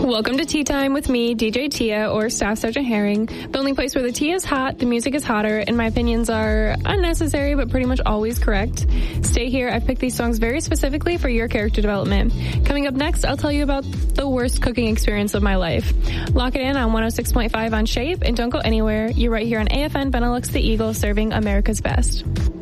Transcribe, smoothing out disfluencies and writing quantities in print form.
Welcome to Tea Time with me, DJ Tia, or Staff Sergeant Herring, the only place where the tea is hot, the music is hotter, and my opinions are unnecessary but pretty much always correct. Stay here, I've picked these songs very specifically for your character development. Coming up next, I'll tell you about the worst cooking experience of my life. Lock it in on 106.5 on Shape, and don't go anywhere. You're right here on AFN Benelux the Eagle, serving America's best.